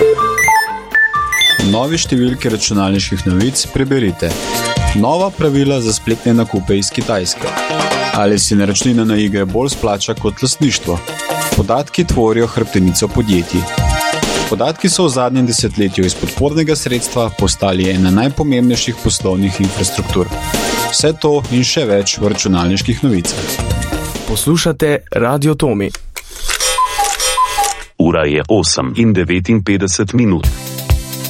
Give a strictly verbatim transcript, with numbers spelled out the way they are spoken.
V novi številki računalniških novic preberite: nova pravila za spletne nakupe iz Kitajske. Ali si naročnina na igre bolj splača kot lastništvo? Podatki tvorijo hrbtenico podjetij. Podatki so v zadnjem desetletju iz podpornega sredstva postali ena najpomembnejših poslovnih infrastruktur. Vse to in še več v računalniških novicah. Poslušate Radio Tomi. Ura je osem in devetinpetdeset minut.